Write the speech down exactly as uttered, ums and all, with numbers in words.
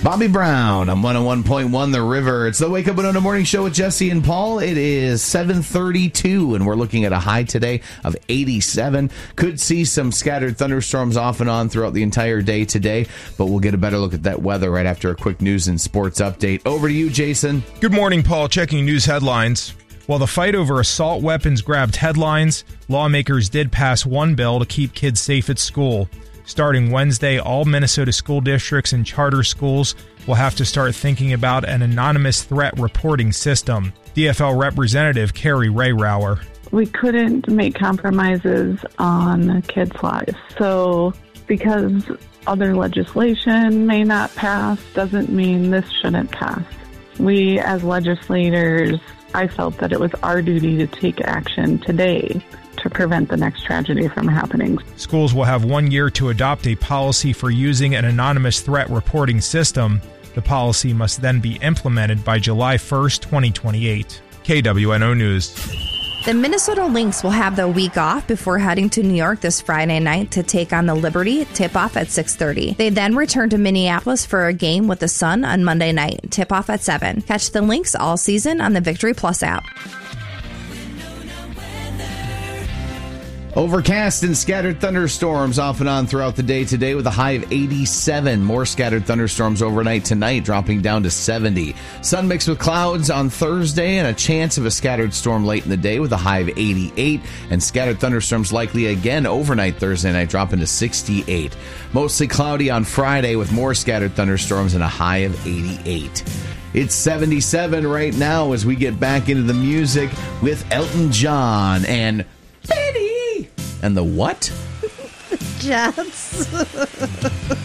Bobby Brown on one oh one point one The River. It's the Wake Up Winona Morning Show with Jesse and Paul. It is seven thirty-two, and we're looking at a high today of eighty-seven. Could see some scattered thunderstorms off and on throughout the entire day today, but we'll get a better look at that weather right after a quick news and sports update. Over to you, Jason. Good morning, Paul. Checking news headlines. While the fight over assault weapons grabbed headlines, lawmakers did pass one bill to keep kids safe at school. Starting Wednesday, all Minnesota school districts and charter schools will have to start thinking about an anonymous threat reporting system. D F L Representative Carrie Rayrauer. We couldn't make compromises on kids' lives. So because other legislation may not pass doesn't mean this shouldn't pass. We as legislators, I felt that it was our duty to take action today to prevent the next tragedy from happening. Schools will have one year to adopt a policy for using an anonymous threat reporting system. The policy must then be implemented by July first, twenty twenty-eight. K W N O News. The Minnesota Lynx will have the week off before heading to New York this Friday night to take on the Liberty, tip-off at six thirty. They then return to Minneapolis for a game with the Sun on Monday night, tip-off at seven. Catch the Lynx all season on the Victory Plus app. Overcast and scattered thunderstorms off and on throughout the day today with a high of eighty-seven. More scattered thunderstorms overnight tonight, dropping down to seventy. Sun mixed with clouds on Thursday and a chance of a scattered storm late in the day with a high of eighty-eight. And scattered thunderstorms likely again overnight Thursday night, dropping to sixty-eight. Mostly cloudy on Friday with more scattered thunderstorms and a high of eighty-eight. It's seventy-seven right now as we get back into the music with Elton John and Betty. And the what? Jets.